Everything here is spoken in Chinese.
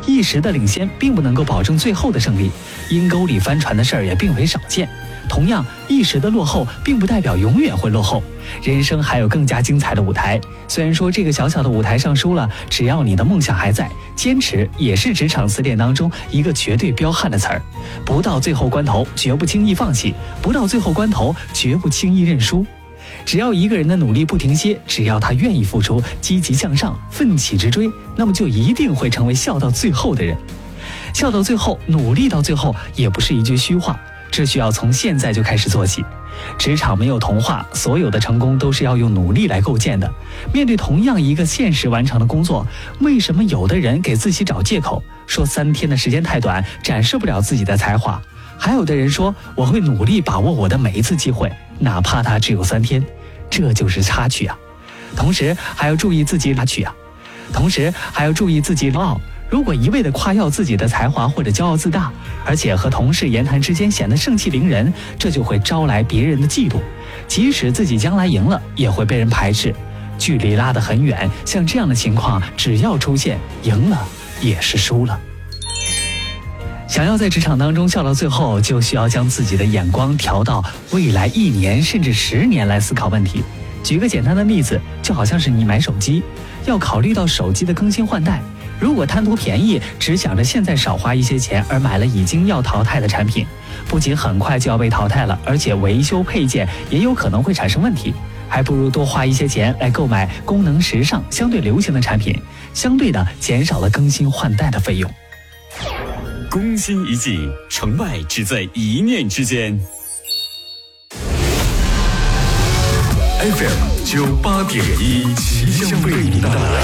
一时的领先并不能够保证最后的胜利，阴沟里翻船的事儿也并非少见。同样，一时的落后并不代表永远会落后，人生还有更加精彩的舞台。虽然说这个小小的舞台上输了，只要你的梦想还在，坚持也是职场词典当中一个绝对彪悍的词儿。不到最后关头，绝不轻易放弃；不到最后关头，绝不轻易认输。只要一个人的努力不停歇，只要他愿意付出，积极向上，奋起直追，那么就一定会成为笑到最后的人。笑到最后，努力到最后，也不是一句虚话，这需要从现在就开始做起。职场没有童话，所有的成功都是要用努力来构建的。面对同样一个现实完成的工作，为什么有的人给自己找借口，说3天的时间太短，展示不了自己的才华？还有的人说，我会努力把握我的每一次机会，哪怕它只有3天。这就是差距啊！同时还要注意自己骄傲。如果一味地夸耀自己的才华或者骄傲自大，而且和同事言谈之间显得盛气凌人，这就会招来别人的嫉妒。即使自己将来赢了，也会被人排斥，距离拉得很远。像这样的情况，只要出现，赢了也是输了。想要在职场当中笑到最后，就需要将自己的眼光调到未来1年甚至10年来思考问题。举个简单的例子，就好像是你买手机，要考虑到手机的更新换代。如果贪图便宜，只想着现在少花一些钱，而买了已经要淘汰的产品，不仅很快就要被淘汰了，而且维修配件也有可能会产生问题。还不如多花一些钱来购买功能时尚、相对流行的产品，相对的减少了更新换代的费用。 攻心一计，成败只在一念之间。 FM 98.1，即将为您带来